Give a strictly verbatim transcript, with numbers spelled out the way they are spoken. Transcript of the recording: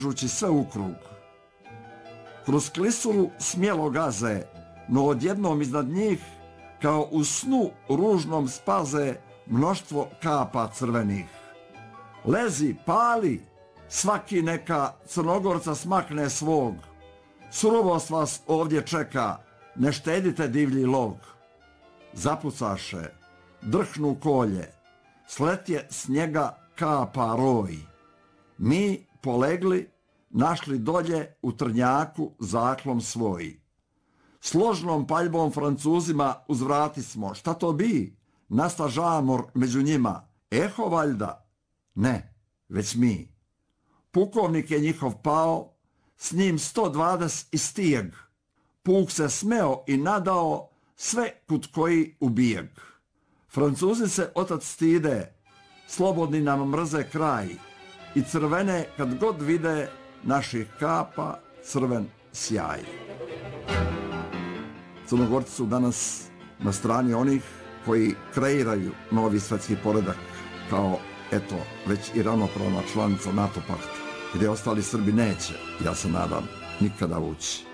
žući sve u krug. Kroz klisuru smjelo gaze, no odjednom iznad njih, kao u snu ružnom spaze, mnoštvo kapa crvenih. Lezi, pali, svaki neka Crnogorca smakne svog. Surovost vas ovdje čeka, ne štedite divlji log. Zapucaše, drhnu kolje, sletje snijega kapa roj. Mi polegli, našli dolje u trnjaku zaklon svoj. Složnom paljbom Francuzima uzvrati smo, šta to bi? Nasta žamor među njima, eho valjda? Ne, već mi. Pukovnik je njihov pao, s njim sto dvadeset i stijeg. Puk se smeo i nadao, sve kud koji ubijeg. Francuzi se otac stide, slobodni nam mrze kraj, i crvene kad god vide naših kapa crven sjaj. Crnogorci su danas na strani onih koji kreiraju novi svjetski poredak kao, eto, već i ravnopravna članica NATO pakta, gdje ostali Srbi neće, ja se nadam, nikada ući.